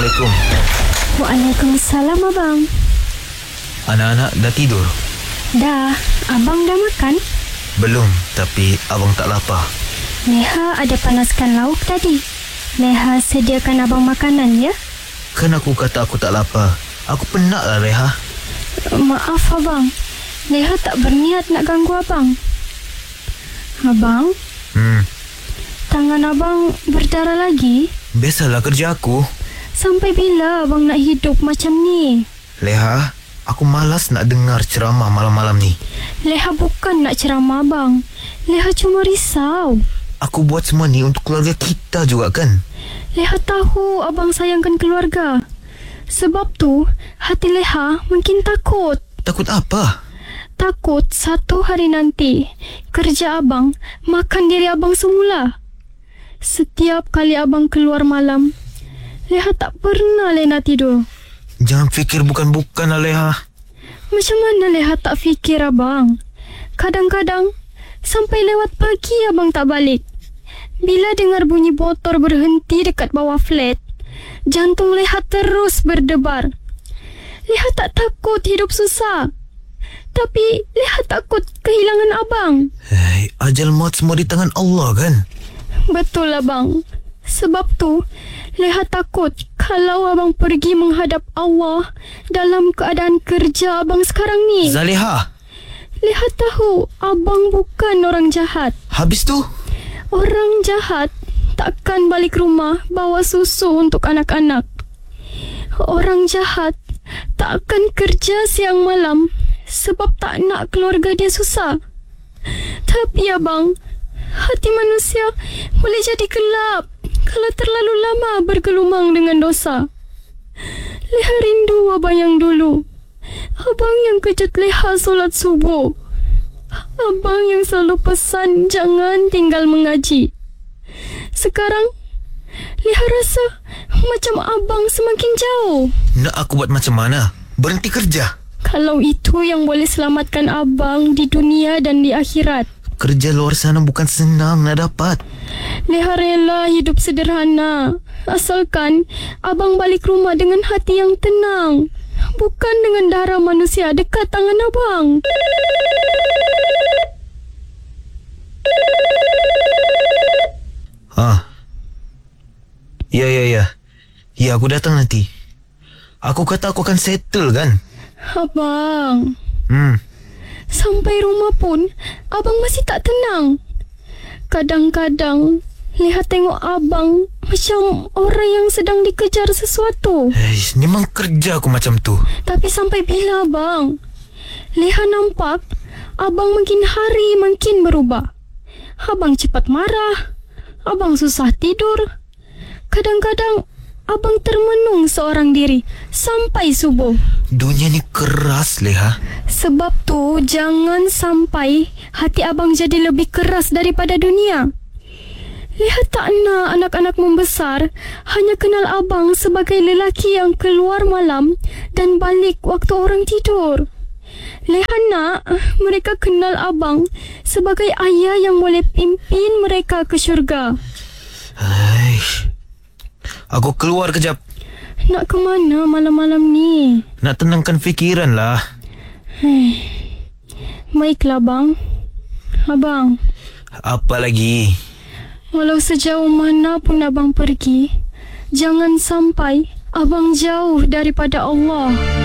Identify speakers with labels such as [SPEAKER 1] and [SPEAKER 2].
[SPEAKER 1] Assalamualaikum.
[SPEAKER 2] Waalaikumsalam abang.
[SPEAKER 1] Anak-anak dah tidur?
[SPEAKER 2] Dah, abang dah makan?
[SPEAKER 1] Belum, tapi abang tak lapar.
[SPEAKER 2] Leha ada panaskan lauk tadi. Leha sediakan abang makanan ya?
[SPEAKER 1] Kan aku kata aku tak lapar. Aku penat lah, Leha.
[SPEAKER 2] Maaf abang, Leha tak berniat nak ganggu abang. Abang, tangan abang berdarah lagi?
[SPEAKER 1] Biasalah kerja aku.
[SPEAKER 2] Sampai bila abang nak hidup macam ni?
[SPEAKER 1] Leha, aku malas nak dengar ceramah malam-malam ni.
[SPEAKER 2] Leha bukan nak ceramah abang. Leha cuma risau.
[SPEAKER 1] Aku buat semua ni untuk keluarga kita juga kan?
[SPEAKER 2] Leha tahu abang sayangkan keluarga. Sebab tu, hati Leha mungkin takut.
[SPEAKER 1] Takut apa?
[SPEAKER 2] Takut satu hari nanti kerja abang makan diri abang semula. Setiap kali abang keluar malam, Leha tak pernah lena tidur.
[SPEAKER 1] Jangan fikir bukan-bukan lah, Leha.
[SPEAKER 2] Macam mana Leha tak fikir abang? Kadang-kadang sampai lewat pagi abang tak balik. Bila dengar bunyi motor berhenti dekat bawah flat, jantung Leha terus berdebar. Leha tak takut hidup susah, tapi Leha takut kehilangan abang.
[SPEAKER 1] Hei, ajal maut semua di tangan Allah kan?
[SPEAKER 2] Betul abang. Sebab tu Leha takut kalau abang pergi menghadap Allah dalam keadaan kerja abang sekarang ni.
[SPEAKER 1] Zaliha,
[SPEAKER 2] Leha tahu abang bukan orang jahat.
[SPEAKER 1] habis tu?
[SPEAKER 2] Orang jahat takkan balik rumah bawa susu untuk anak-anak. Orang jahat tak akan kerja siang malam sebab tak nak keluarga dia susah. Tapi abang, hati manusia boleh jadi gelap kalau terlalu lama bergelumang dengan dosa. Leha rindu abang yang dulu. Abang yang kejut Leha solat subuh. Abang yang selalu pesan jangan tinggal mengaji. Sekarang Leha rasa macam abang semakin jauh.
[SPEAKER 1] Nak aku buat macam mana? Berhenti kerja?
[SPEAKER 2] Kalau itu yang boleh selamatkan abang di dunia dan di akhirat.
[SPEAKER 1] Kerja luar sana bukan senang nak dapat.
[SPEAKER 2] Leha rela hidup sederhana, asalkan abang balik rumah dengan hati yang tenang, bukan dengan darah manusia dekat tangan abang.
[SPEAKER 1] Ya, aku datang nanti. Aku kata aku akan settle kan?
[SPEAKER 2] Abang, sampai rumah pun abang masih tak tenang. Kadang-kadang Leha tengok abang macam orang yang sedang dikejar sesuatu.
[SPEAKER 1] Memang kerja aku macam tu.
[SPEAKER 2] Tapi sampai bila abang? Leha nampak abang makin hari makin berubah. Abang cepat marah. Abang susah tidur. Kadang-kadang abang termenung seorang diri sampai subuh.
[SPEAKER 1] Dunia ni keras, Leha.
[SPEAKER 2] Sebab tu jangan sampai hati abang jadi lebih keras daripada dunia. Leha tak nak anak-anak membesar hanya kenal abang sebagai lelaki yang keluar malam dan balik waktu orang tidur. Leha nak mereka kenal abang sebagai ayah yang boleh pimpin mereka ke syurga.
[SPEAKER 1] Aku keluar kejap.
[SPEAKER 2] Nak ke mana malam-malam ni?
[SPEAKER 1] Nak tenangkan fikiran lah.
[SPEAKER 2] Baiklah bang. Abang,
[SPEAKER 1] apa lagi?
[SPEAKER 2] walau sejauh mana pun abang pergi, jangan sampai abang jauh daripada Allah.